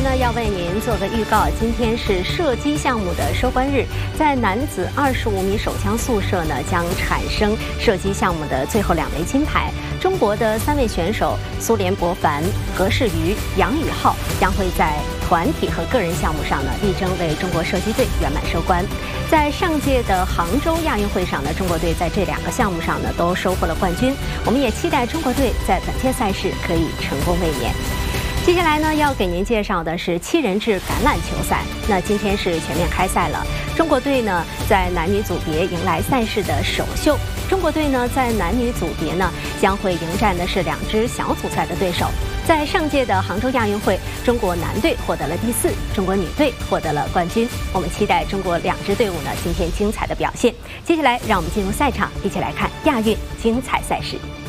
呢，要为您做个预告，今天是射击项目的收官日，在男子25米手枪速射呢，将产生射击项目的最后2枚金牌。中国的3位选手苏联博凡、何世瑜、杨宇浩将会在团体和个人项目上呢，力争为中国射击队圆满收官。在上届的杭州亚运会上呢，中国队在这2个项目上呢都收获了冠军。我们也期待中国队在本届赛事可以成功卫冕。接下来呢，要给您介绍的是7人制橄榄球赛。那今天是全面开赛了，中国队呢在男女组别迎来赛事的首秀。中国队呢在男女组别呢将会迎战的是2支小组赛的对手。在上届的杭州亚运会，中国男队获得了第4，中国女队获得了冠军。我们期待中国2支队伍呢今天精彩的表现。接下来让我们进入赛场，一起来看亚运精彩赛事。